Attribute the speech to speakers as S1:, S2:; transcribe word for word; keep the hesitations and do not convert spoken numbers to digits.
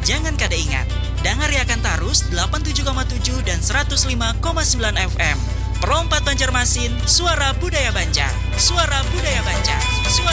S1: jangan kada ingat. Dengar akan tarus delapan puluh tujuh koma tujuh dan seratus lima koma sembilan F M. Perompat Banjarmasin, suara budaya Banjar. Suara budaya Banjar. Suara